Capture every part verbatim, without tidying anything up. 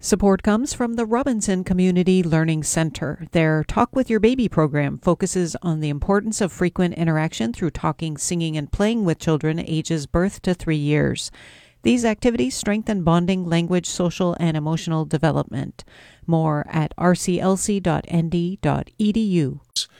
Support comes from the Robinson Community Learning Center. Their Talk with Your Baby program focuses on the importance of frequent interaction through talking, singing, and playing with children ages birth to three years. These activities strengthen bonding, language, social, and emotional development. More at r c l c dot n d dot e d u.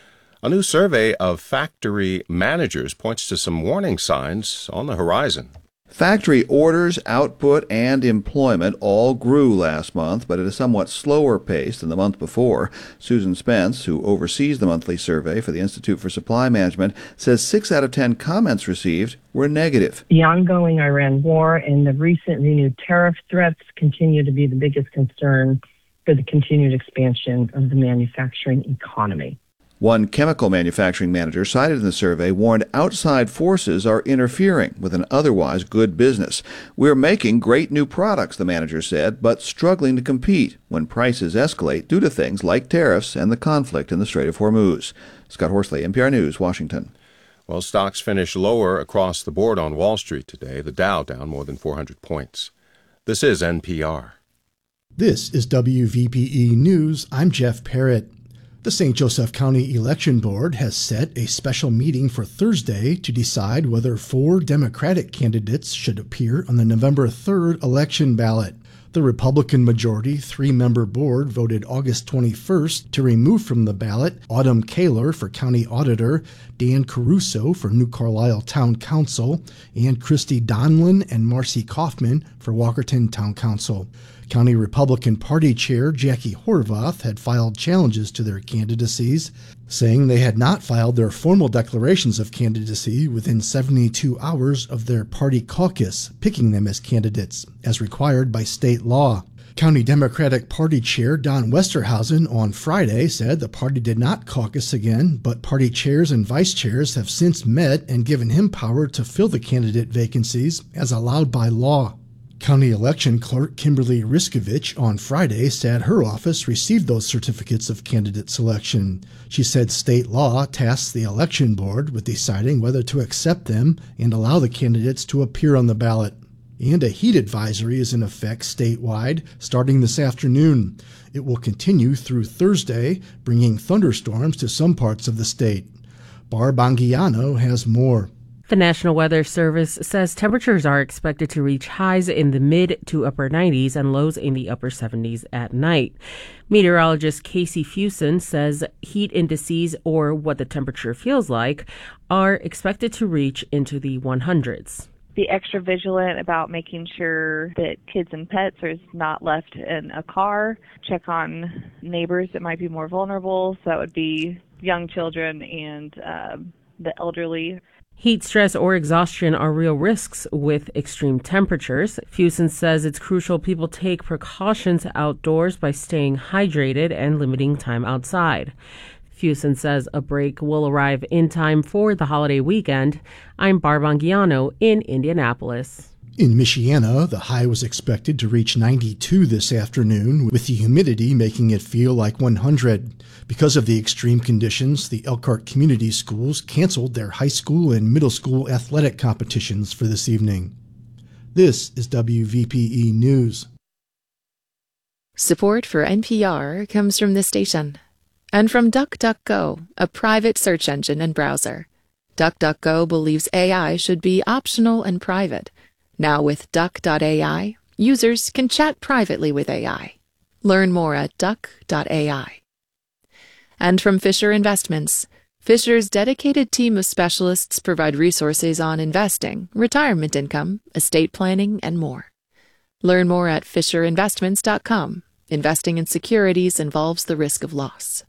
A new survey of factory managers points to some warning signs on the horizon. Factory orders, output, and employment all grew last month, but at a somewhat slower pace than the month before. Susan Spence, who oversees the monthly survey for the Institute for Supply Management, says six out of ten comments received were negative. The ongoing Iran war and the recent renewed tariff threats continue to be the biggest concern for the continued expansion of the manufacturing economy. One chemical manufacturing manager cited in the survey warned outside forces are interfering with an otherwise good business. We're making great new products, the manager said, but struggling to compete when prices escalate due to things like tariffs and the conflict in the Strait of Hormuz. Scott Horsley, N P R News, Washington. Well, stocks finished lower across the board on Wall Street today. The Dow down more than four hundred points. This is N P R. This is W V P E News. I'm Jeff Parrott. The Saint Joseph County Election Board has set a special meeting for Thursday to decide whether four Democratic candidates should appear on the November third election ballot. The Republican majority three-member board voted August twenty-first to remove from the ballot Autumn Kaler for County Auditor, Dan Caruso for New Carlisle Town Council, and Christy Donlin and Marcy Kaufman for Walkerton Town Council. County Republican Party Chair Jackie Horvath had filed challenges to their candidacies, saying they had not filed their formal declarations of candidacy within seventy-two hours of their party caucus picking them as candidates, as required by state law. County Democratic Party Chair Don Westerhausen on Friday said the party did not caucus again, but party chairs and vice chairs have since met and given him power to fill the candidate vacancies as allowed by law. County Election Clerk Kimberly Riskovich on Friday said her office received those certificates of candidate selection. She said state law tasks the election board with deciding whether to accept them and allow the candidates to appear on the ballot. And a heat advisory is in effect statewide starting this afternoon. It will continue through Thursday, bringing thunderstorms to some parts of the state. Barb Anguiano has more. The National Weather Service says temperatures are expected to reach highs in the mid to upper nineties and lows in the upper seventies at night. Meteorologist Casey Fuson says heat indices, or what the temperature feels like, are expected to reach into the hundreds. Be extra vigilant about making sure that kids and pets are not left in a car. Check on neighbors that might be more vulnerable. So that would be young children and um, the elderly. Heat stress or exhaustion are real risks with extreme temperatures. Fuson says it's crucial people take precautions outdoors by staying hydrated and limiting time outside. Fuson says a break will arrive in time for the holiday weekend. I'm Barb Anguiano in Indianapolis. In Michiana, the high was expected to reach ninety-two this afternoon, with the humidity making it feel like one hundred. Because of the extreme conditions, the Elkhart Community Schools canceled their high school and middle school athletic competitions for this evening. This is W V P E News. Support for N P R comes from this station and from DuckDuckGo, a private search engine and browser. DuckDuckGo believes A I should be optional and private. Now with Duck dot A I, users can chat privately with A I. Learn more at Duck dot A I. And from Fisher Investments, Fisher's dedicated team of specialists provide resources on investing, retirement income, estate planning, and more. Learn more at fisher investments dot com. Investing in securities involves the risk of loss.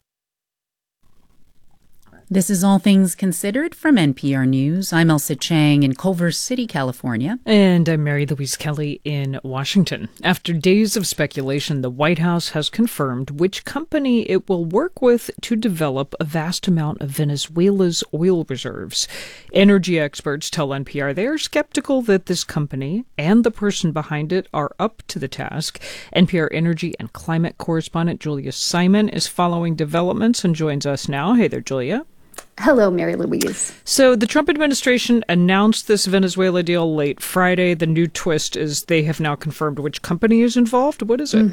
This is All Things Considered from N P R News. I'm Elsa Chang in Culver City, California. And I'm Mary Louise Kelly in Washington. After days of speculation, the White House has confirmed which company it will work with to develop a vast amount of Venezuela's oil reserves. Energy experts tell N P R they are skeptical that this company and the person behind it are up to the task. N P R energy and climate correspondent Julia Simon is following developments and joins us now. Hey there, Julia. Hello, Mary Louise. So the Trump administration announced this Venezuela deal late Friday. The new twist is they have now confirmed which company is involved. What is it?